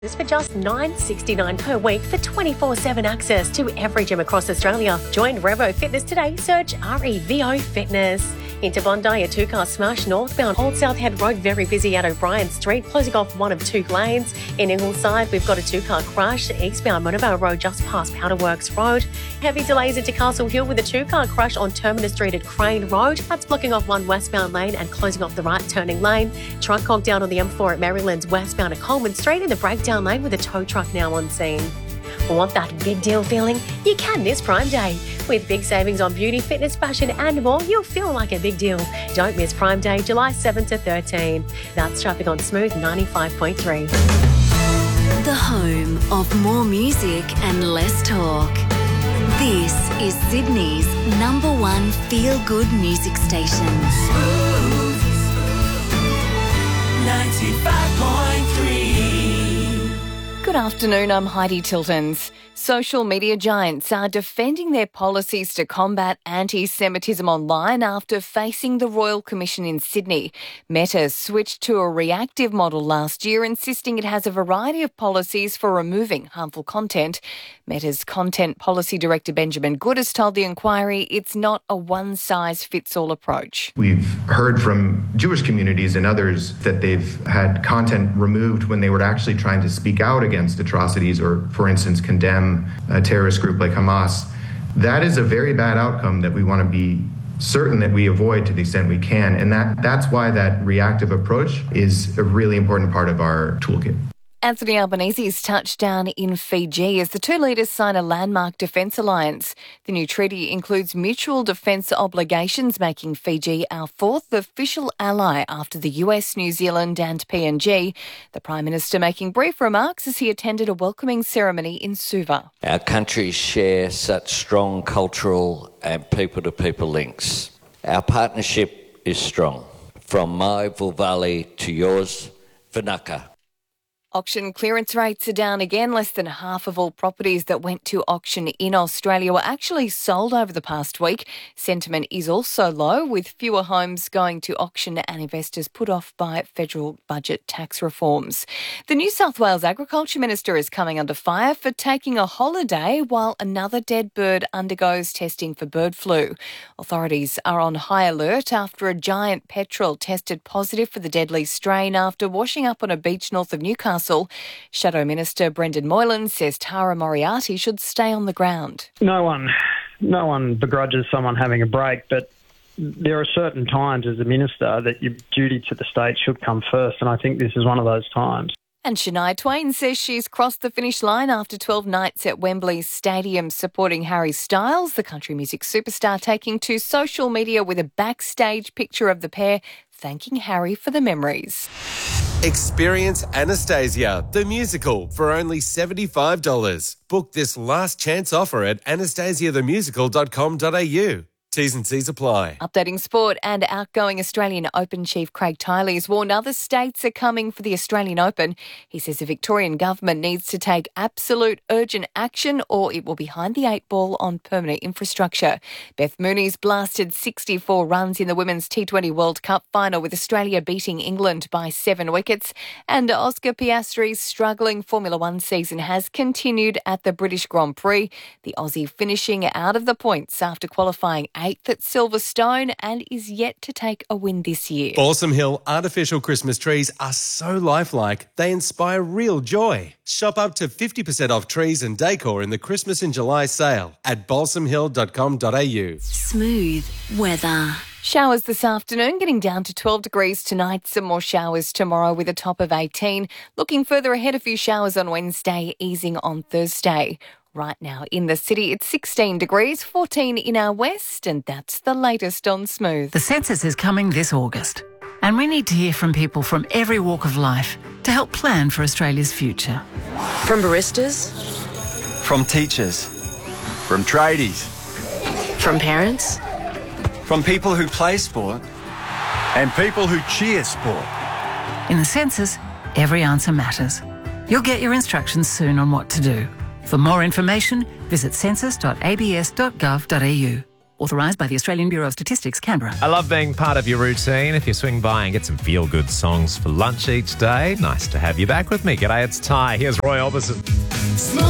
For just $9.69 per week for 24/7 access to every gym across Australia. Join Revo Fitness today. Search REVO Fitness. Into Bondi, a two-car smash northbound. Old South Head Road, very busy at O'Brien Street, closing off one of two lanes. In Ingleside, we've got a two-car crash. Eastbound Monavale Road, just past Powderworks Road. Heavy delays into Castle Hill with a two-car crash on Terminus Street at Crane Road. That's blocking off one westbound lane and closing off the right turning lane. Truck conked down on the M4 at Maryland's westbound at Coleman Street in the breakdown lane with a tow truck now on scene. Want that big deal feeling? You can this Prime Day. With big savings on beauty, fitness, fashion and more, you'll feel like a big deal. Don't miss Prime Day, July 7 to 13. That's traffic on Smooth 95.3. The home of more music and less talk. This is Sydney's #1 feel-good music station. Smooth 95.3. Good afternoon, I'm Heidi Tiltons. Social media giants are defending their policies to combat anti-Semitism online after facing the Royal Commission in Sydney. Meta switched to a reactive model last year, insisting it has a variety of policies for removing harmful content. Meta's Content Policy Director Benjamin Good has told the inquiry it's not a one-size-fits-all approach. We've heard from Jewish communities and others that they've had content removed when they were actually trying to speak out against atrocities or, for instance, condemn a terrorist group like Hamas. That is a very bad outcome that we want to be certain that we avoid to the extent we can. And that's why that reactive approach is a really important part of our toolkit. Anthony Albanese's touchdown in Fiji as the two leaders sign a landmark defence alliance. The new treaty includes mutual defence obligations, making Fiji our fourth official ally after the US, New Zealand and PNG. The Prime Minister making brief remarks as he attended a welcoming ceremony in Suva. Our countries share such strong cultural and people-to-people links. Our partnership is strong. From my Vulvali to yours, Vinaka. Auction clearance rates are down again. Less than half of all properties that went to auction in Australia were actually sold over the past week. Sentiment is also low, with fewer homes going to auction and investors put off by federal budget tax reforms. The New South Wales Agriculture Minister is coming under fire for taking a holiday while another dead bird undergoes testing for bird flu. Authorities are on high alert after a giant petrel tested positive for the deadly strain after washing up on a beach north of Newcastle. Shadow Minister Brendan Moylan says Tara Moriarty should stay on the ground. No one begrudges someone having a break, but there are certain times as a minister that your duty to the state should come first, and I think this is one of those times. And Shania Twain says she's crossed the finish line after 12 nights at Wembley Stadium supporting Harry Styles, the country music superstar, taking to social media with a backstage picture of the pair, thanking Harry for the memories. Experience Anastasia, the musical, for only $75. Book this last chance offer at anastasiathemusical.com.au. T's and C's apply. Updating sport, and outgoing Australian Open chief Craig Tiley has warned other states are coming for the Australian Open. He says the Victorian government needs to take absolute urgent action or it will be behind the eight ball on permanent infrastructure. Beth Mooney's blasted 64 runs in the Women's T20 World Cup final with Australia beating England by 7 wickets. And Oscar Piastri's struggling Formula One season has continued at the British Grand Prix. The Aussie finishing out of the points after qualifying 8th at Silverstone and is yet to take a win this year. Balsam Hill artificial Christmas trees are so lifelike, they inspire real joy. Shop up to 50% off trees and decor in the Christmas in July sale at balsamhill.com.au. Smooth weather. Showers this afternoon, getting down to 12 degrees tonight. Some more showers tomorrow with a top of 18. Looking further ahead, a few showers on Wednesday, easing on Thursday. Right now in the city, it's 16 degrees, 14 in our west, and that's the latest on Smooth. The census is coming this August, and we need to hear from people from every walk of life to help plan for Australia's future. From baristas, from teachers, from tradies, from parents, from people who play sport, and people who cheer sport. In the census, every answer matters. You'll get your instructions soon on what to do. For more information, visit census.abs.gov.au. Authorised by the Australian Bureau of Statistics, Canberra. I love being part of your routine. If you swing by and get some feel-good songs for lunch each day, nice to have you back with me. G'day, it's Ty. Here's Roy Orbison.